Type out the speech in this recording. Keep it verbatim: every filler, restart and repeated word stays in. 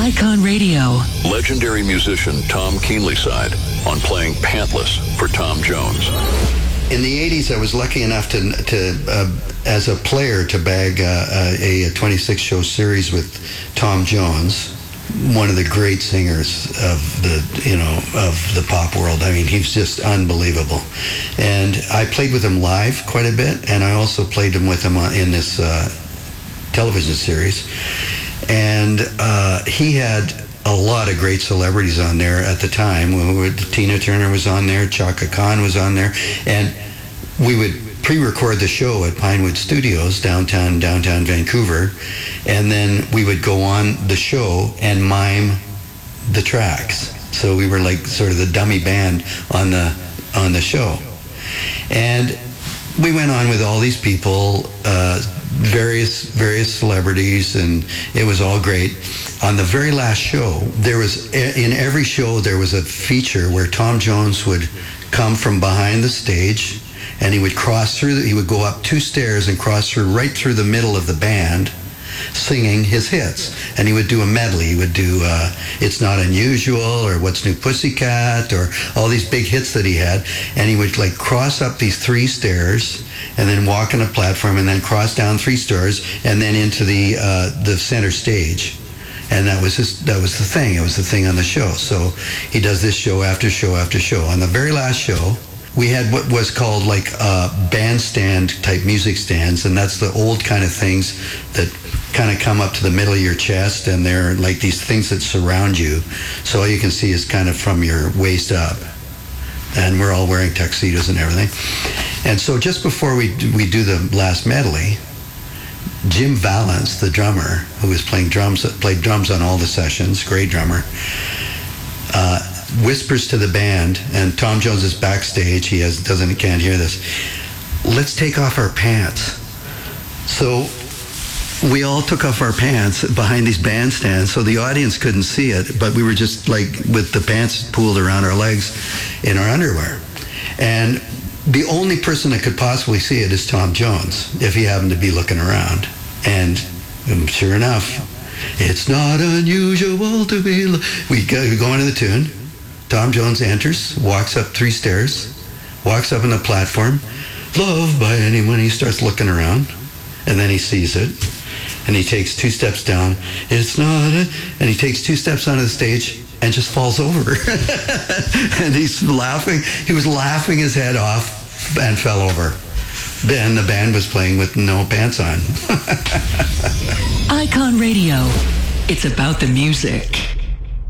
Icon Radio. Legendary musician Tom Keenlyside on playing Pantless for Tom Jones. In the eighties, I was lucky enough to, to uh, as a player, to bag uh, a, a twenty-six show series with Tom Jones, one of the great singers of the, you know, of the pop world. I mean, he's just unbelievable. And I played with him live quite a bit, and I also played him with him on, in this uh, television series. And uh, he had a lot of great celebrities on there at the time. We would, Tina Turner was on there, Chaka Khan was on there, and we would pre-record the show at Pinewood Studios, downtown, downtown Vancouver, and then we would go on the show and mime the tracks. So we were like sort of the dummy band on the on the show. And we went on with all these people, uh, various various celebrities, and it was all great. On the very last show, there was, in every show, there was a feature where Tom Jones would come from behind the stage, and he would cross through, the, he would go up two stairs and cross through right through the middle of the band, singing his hits. And he would do a medley. He would do uh, It's Not Unusual, or What's New Pussycat, or all these big hits that he had. And he would like cross up these three stairs and then walk on a platform and then cross down three stairs and then into the uh, the center stage. And that was his, that was the thing. It was the thing on the show. So he does this show after show after show. On the very last show, we had what was called like uh, bandstand type music stands, and that's the old kind of things that kind of come up to the middle of your chest, and they're like these things that surround you. So all you can see is kind of from your waist up. And we're all wearing tuxedos and everything. And so just before we do, we do the last medley, Jim Valance, the drummer, who was playing drums, played drums on all the sessions, great drummer, uh, whispers to the band, and Tom Jones is backstage. He has doesn't can't hear this. Let's take off our pants. So we all took off our pants behind these bandstands, so the audience couldn't see it, but we were just like with the pants pulled around our legs in our underwear. And the only person that could possibly see it is Tom Jones, if he happened to be looking around. And um, sure enough, it's not unusual to be... Lo- we, go, we go into the tune. Tom Jones enters, walks up three stairs, walks up on the platform. Loved by anyone. He starts looking around, and then he sees it. And he takes two steps down. It's not a... And he takes two steps onto the stage and just falls over. And he's laughing. He was laughing his head off and fell over. Then the band was playing with no pants on. Icon Radio. It's about the music.